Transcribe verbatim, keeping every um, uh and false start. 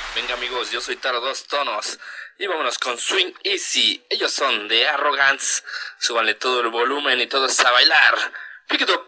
Venga amigos, yo soy Taro Dos Tonos y vámonos con Swing Easy. Ellos son de Arrogance. Súbanle todo el volumen y todos a bailar. Pick it up.